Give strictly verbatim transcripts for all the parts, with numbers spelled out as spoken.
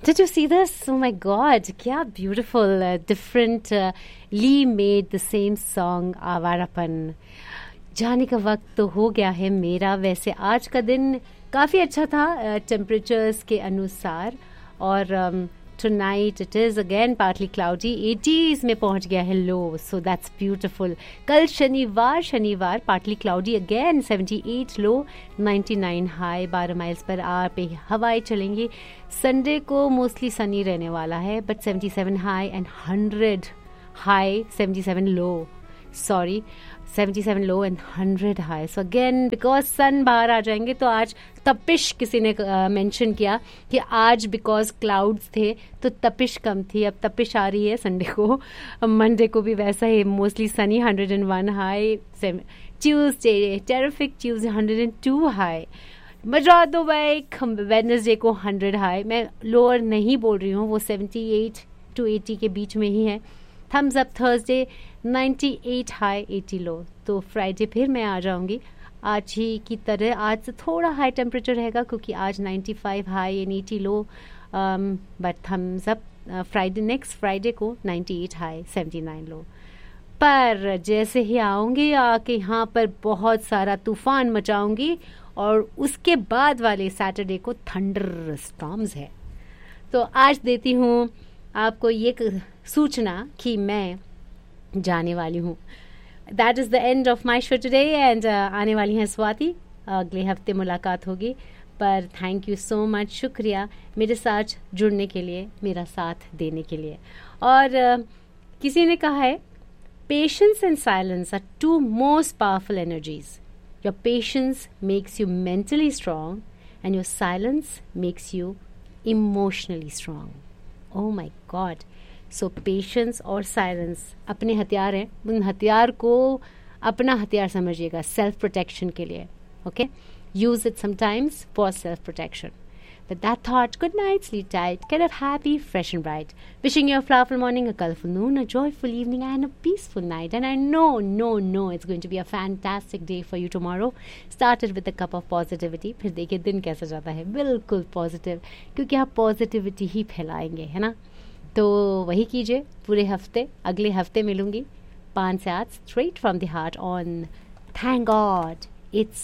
Did you see this? Oh my God, क्या beautiful, uh, different uh, Lee made the same song Awarapan. जाने का वक्त तो हो गया है मेरा. वैसे आज का दिन काफ़ी अच्छा था टेम्परेचर्स uh, के अनुसार और um, tonight it is again partly cloudy. eighties में पहुंच गया है लो, so that's beautiful. कल शनिवार शनिवार partly cloudy again, seventy-eight low, ninety-nine high. बारह माइल्स पर आवर पे हवाएं चलेंगी. संडे को मोस्टली सनी रहने वाला है, but seventy-seven high and one hundred high, seventy-seven low. Sorry, seventy-seven low and one hundred high. So again, because sun बाहर आ जाएंगे तो आज तपिश किसी ने मेंशन uh, किया कि आज because clouds थे तो तपिश कम थी. अब तपिश आ रही है संडे को. मंडे को भी वैसा ही mostly Sunny, one hundred one high. Tuesday terrific, Tuesday one hundred two high. मजा दो भाई. वेडनेसडे को one hundred high. मैं लोअर नहीं बोल रही हूँ, वो seventy-eight to eighty के बीच में ही है. Thums up Thursday ninety-eight high, eighty low. तो फ्राइडे फिर मैं आ जाऊंगी आज ही की तरह. आज से थोड़ा हाई टेम्परेचर रहेगा क्योंकि आज ninety-five high and eighty low. But Thums up Friday, next Friday को ninety-eight high, seventy-nine low. पर जैसे ही आऊंगी आके यहाँ पर बहुत सारा तूफान मचाऊंगी और उसके बाद वाले सैटरडे को थंडर स्टॉर्म्स है. तो आज देती हूँ आपको ये सूचना कि मैं जाने वाली हूँ. That is the end of my show today and आने वाली हैं स्वाति. अगले हफ्ते मुलाकात होगी. पर थैंक यू सो मच, शुक्रिया मेरे साथ जुड़ने के लिए, मेरा साथ देने के लिए. और uh, किसी ने कहा है patience and silence are to most powerful energies. Your patience makes you mentally strong and your silence makes you emotionally strong. Oh my God. So patience और साइलेंस अपने हथियार हैं. उन हथियार को अपना हथियार समझिएगा सेल्फ प्रोटेक्शन के लिए. Okay, use it sometimes for self protection. With that thought, good night, sleep tight, get up happy, fresh and bright. Wishing you a flowerful morning, a colorful noon, a joyful evening and a peaceful night. And I know, no, no, it's going to be a fantastic day for you tomorrow. Started with a cup of positivity. फिर देखिए दिन कैसा जाता है. बिल्कुल positive, क्योंकि आप positivity ही फैलाएंगे, है ना. तो वही कीजिए पूरे हफ्ते. अगले हफ्ते मिलूंगी पाँच से आठ, straight from the heart on Thank God It's.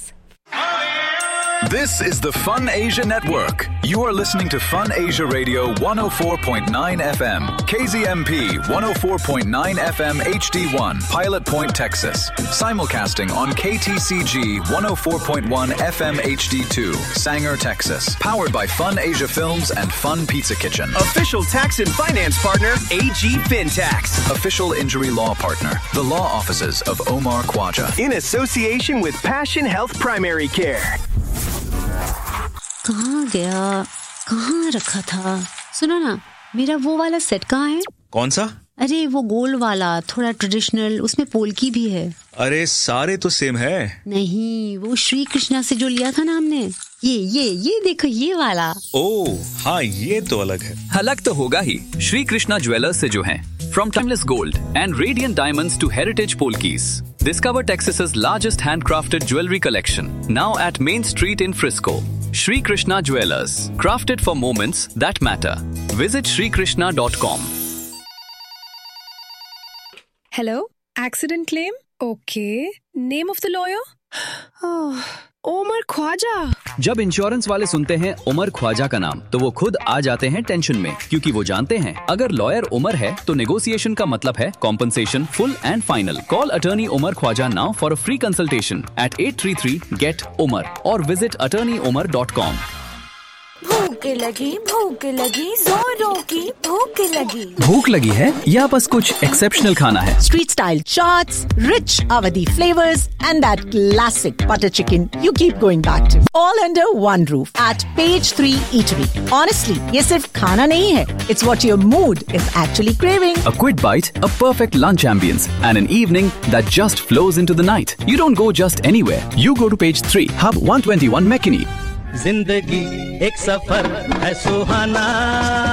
This is the Fun Asia Network. You are listening to Fun Asia Radio one oh four point nine F M, K Z M P one oh four point nine F M H D one, Pilot Point, Texas. Simulcasting on K T C G one oh four point one F M H D two, Sanger, Texas. Powered by Fun Asia Films and Fun Pizza Kitchen. Official tax and finance partner, A G FinTax. Official injury law partner, the law offices of Omar Khwaja. In association with Passion Health Primary Care. कहाँ गया, कहाँ रखा था? सुनो ना, मेरा वो वाला सेट कहाँ है? कौन सा? अरे वो गोल्ड वाला, थोड़ा ट्रेडिशनल, उसमें पोल्की भी है. अरे सारे तो सेम है. नहीं, वो श्री कृष्णा से जो लिया था ना हमने, ये ये ये देखो ये वाला. ओह हाँ, ये तो अलग है. अलग तो होगा ही. श्री कृष्णा ज्वेलर्स से जो है. From timeless gold and radiant diamonds to heritage polkis, discover Texas's largest handcrafted jewelry collection. Now at Main Street in Frisco. Shri Krishna Jewelers, crafted for moments that matter. Visit shri krishna dot com. Hello, accident claim? Okay. Name of the lawyer? Oh, Umar Khwaja. जब insurance वाले सुनते हैं उमर ख्वाजा का नाम तो वो खुद आ जाते हैं टेंशन में, क्योंकि वो जानते हैं अगर लॉयर उमर है तो नेगोशिएशन का मतलब है compensation full and final. Call attorney Umar Khwaja now for a free consultation eight eight three three gate Umar और visit attorney Umar dot com. भूख लगी, भूख लगी, जोरों की भूख लगी. भूख लगी है या बस कुछ एक्सेप्शनल खाना है? Street style chaats, rich Awadhi flavors and that classic butter chicken you keep going back to. All under one roof at Page three Eatery. Honestly, ये सिर्फ खाना नहीं है. It's what your mood is actually craving. A quick bite, a perfect lunch ambience and an evening that just flows into the night. You don't go just anywhere. You go to Page three, Hub one twenty-one McKinney. जिंदगी एक सफर है सुहाना,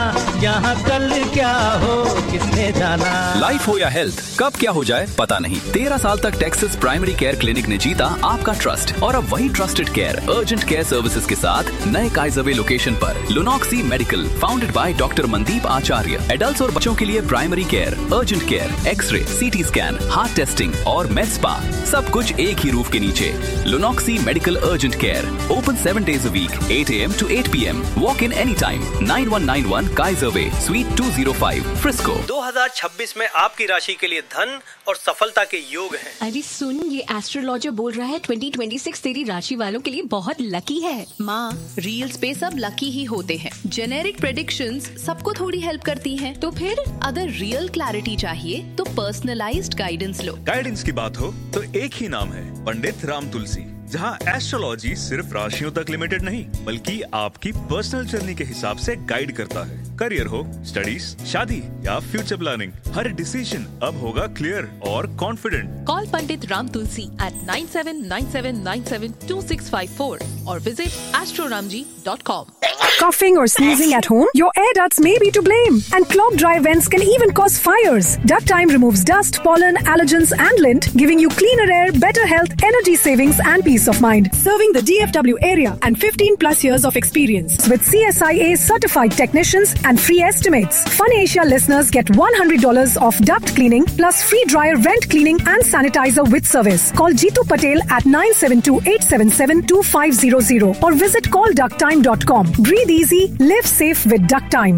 यहाँ कल क्या हो किसने जाना। Life हो या हेल्थ, कब क्या हो जाए पता नहीं। तेरह साल तक टेक्सास प्राइमरी केयर क्लिनिक ने जीता आपका ट्रस्ट और अब वही trusted care urgent care services के साथ नए काइजरवे लोकेशन पर लुनॉक्सी medical, founded by doctor Mandeep Acharya. Adults और बच्चों के लिए primary care, urgent care, x ray, CT scan, heart testing और med spa, सब कुछ एक ही रूफ के नीचे। लुनॉक्सी medical urgent care, open seven days a week, eight a m to eight p m Walk in anytime. nine one nine one Kaiser Way, Suite two oh five, Frisco. दो हज़ार छब्बीस में आपकी राशि के लिए धन और सफलता के योग हैं। अरे सुन, ये एस्ट्रोलॉजर बोल रहा है ट्वेंटी ट्वेंटी सिक्स तेरी राशि वालों के लिए बहुत लकी है। माँ, रील्स पे सब लकी ही होते हैं। जेनेरिक प्रेडिक्शंस सबको थोड़ी हेल्प करती हैं। तो फिर अगर रियल क्लैरिटी चाहिए तो पर्सनलाइज्ड गाइडेंस लो। गाइडेंस की बात हो तो एक ही नाम है, पंडित राम तुलसी, जहां एस्ट्रोलॉजी सिर्फ राशियों तक लिमिटेड नहीं बल्कि आपकी पर्सनल जर्नी के हिसाब से गाइड करता है। करियर हो, स्टडीज, शादी या फ्यूचर प्लानिंग, हर डिसीजन अब होगा क्लियर और confident. Call Pandit Ram Tulsi eight nine seven nine seven nine seven to six five four or visit astroramji dot com. Coughing or sneezing at home? Your air ducts may be to blame, and clogged dry vents can even cause fires. Duct Time removes dust, pollen, allergens, and lint, giving you cleaner air, better health, energy savings, and peace of mind. Serving the D F W area and fifteen plus years of experience with C S I A certified technicians and free estimates. Fun Asia listeners get one hundred dollars off duct cleaning plus free dryer vent cleaning and sanitizer with service. Call Jeetu Patel at nine seven two eight seven seven two five zero zero or visit call duct time dot com. Breathe easy, live safe with Duct Time.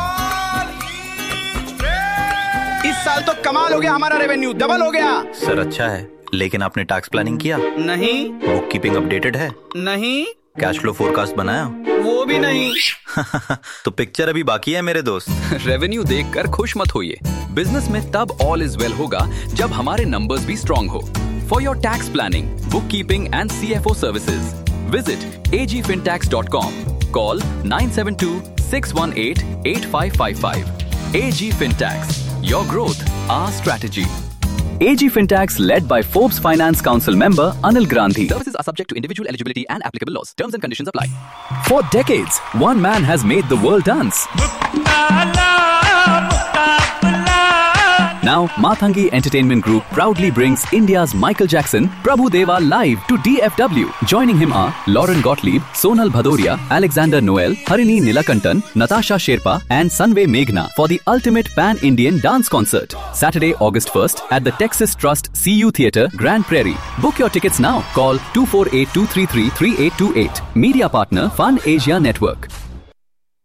इस साल तो कमाल हो गया, हमारा revenue double हो गया। Sir अच्छा है, लेकिन आपने टैक्स प्लानिंग किया? नहीं। बुक कीपिंग अपडेटेड है? नहीं। कैश फ्लो फोरकास्ट बनाया? वो भी नहीं। तो पिक्चर अभी बाकी है मेरे दोस्त। रेवेन्यू देखकर खुश मत होइए। बिजनेस में तब ऑल इज वेल होगा जब हमारे नंबर्स भी स्ट्रॉन्ग हो। For your tax planning, book keeping and C F O services, visit a g fintax dot com. Call nine seven two six one eight eight five five five. A G Fintax. Your growth, our strategy. A G Fintax, led by Forbes Finance Council member Anil Gandhi. Services are subject to individual eligibility and applicable laws. Terms and conditions apply. For decades, one man has made the world dance. Now, Mathangi Entertainment Group proudly brings India's Michael Jackson, Prabhu Deva live to D F W. Joining him are Lauren Gottlieb, Sonal Bhadoria, Alexander Noel, Harini Nilakantan, Natasha Sherpa and Sanve Meghna for the ultimate pan-Indian dance concert. Saturday, August first at the Texas Trust C U Theatre, Grand Prairie. Book your tickets now. Call two four eight two three three three eight two eight. Media partner Fun Asia Network.